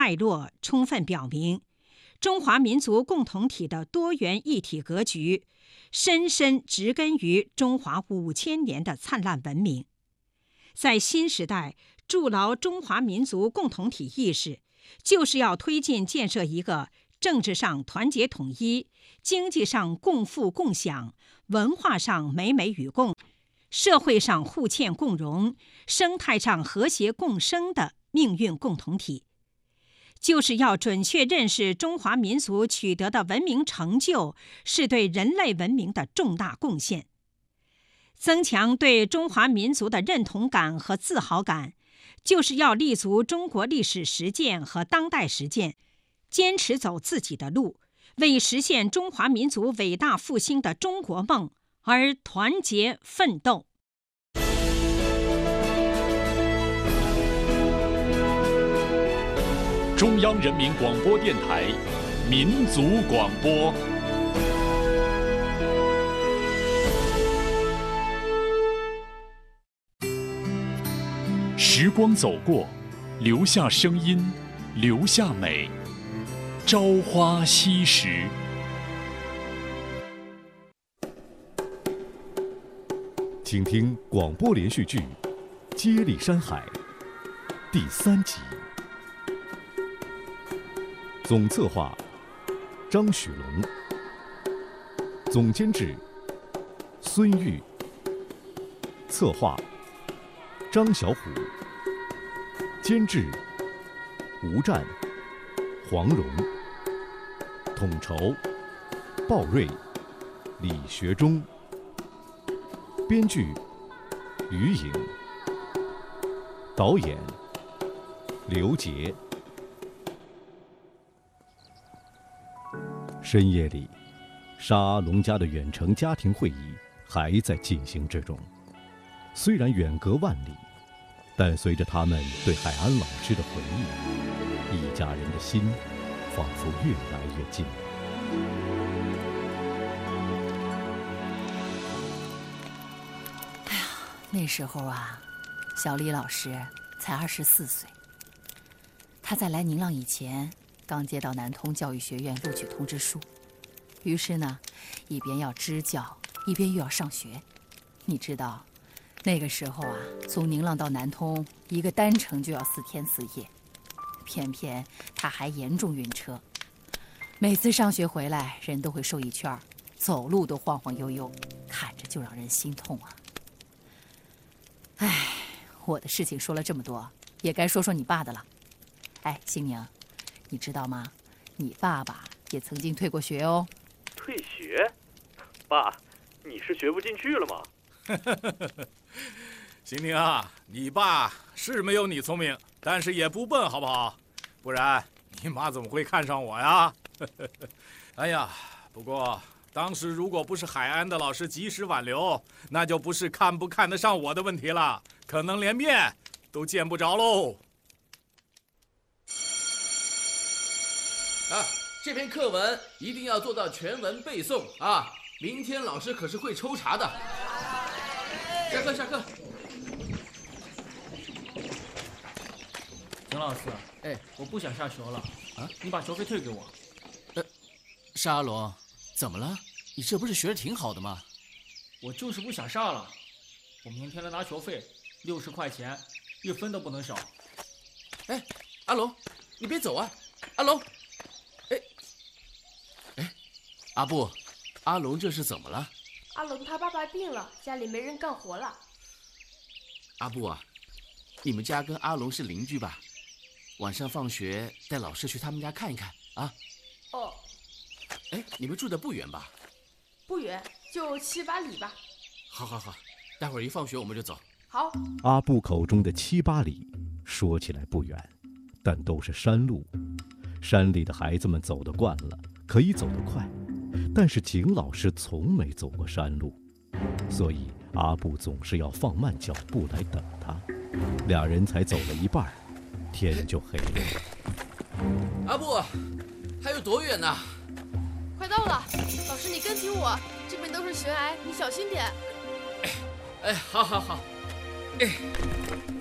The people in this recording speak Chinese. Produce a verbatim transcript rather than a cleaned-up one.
脉络充分表明，中华民族共同体的多元一体格局深深植根于中华五千年的灿烂文明。在新时代筑牢中华民族共同体意识，就是要推进建设一个政治上团结统一、经济上共富共享、文化上美美与共、社会上互嵌共荣、生态上和谐共生的命运共同体。就是要准确认识中华民族取得的文明成就是对人类文明的重大贡献，增强对中华民族的认同感和自豪感，就是要立足中国历史实践和当代实践，坚持走自己的路，为实现中华民族伟大复兴的中国梦而团结奋斗。 中央人民广播电台民族广播。时光走过，留下声音，留下美。朝花夕拾。 请听广播连续剧《接力山海》第三集。总策划张许龙，总监制孙玉，策划张小虎，监制吴战、黄蓉，统筹鲍瑞、李学忠，编剧于颖，导演刘杰。深夜里，沙阿龙家的远程家庭会议还在进行之中。虽然远隔万里，但随着他们对海安老师的回忆，一家人的心仿佛越来越近。 哎呀，那时候啊，小李老师才二十四岁。他在来宁浪以前，刚接到南通教育学院录取通知书，于是呢，一边要支教，一边又要上学。你知道，那个时候啊，从宁浪到南通，一个单程就要四天四夜，偏偏他还严重晕车，每次上学回来，人都会瘦一圈，走路都晃晃悠悠，看着就让人心痛啊。哎，我的事情说了这么多，也该说说你爸的了。哎，兴宁，你知道吗？你爸爸也曾经退过学哦。 退学？爸，你是学不进去了吗？ 兴宁啊，你爸是没有你聪明，但是也不笨，好不好？不然你妈怎么会看上我呀？哎呀，不过当时如果不是海安的老师及时挽留，那就不是看不看得上我的问题了，可能连面都见不着喽。 啊，这篇课文一定要做到全文背诵啊！明天老师可是会抽查的。下课，下课。 邢老师， 哎， 我不想下学了啊！你把学费退给我。 呃，沙阿龙，怎么了？你这不是学得挺好的吗？ 我就是不想上了。我明天来拿学费，六十块钱，一分都不能少。 哎，阿龙，你别走啊！阿龙。哎，哎，阿布，阿龙这是怎么了？ 阿龙他爸爸病了，家里没人干活了。 阿布啊，你们家跟阿龙是邻居吧？晚上放学带老师去他们家看一看啊。 哦。 哎，你们住的不远吧？ 不远，就七八里吧。 好好好，待会儿一放学我们就走。 好。 阿布口中的七八里，说起来不远，但都是山路。山里的孩子们走得惯了，可以走得快，但是景老师从没走过山路，所以阿布总是要放慢脚步来等他。俩人才走了一半，天就黑了。 阿布，还有多远呢？ 快到了，老师你跟紧我，这边都是悬崖，你小心点。 哎，哎，好好好，哎。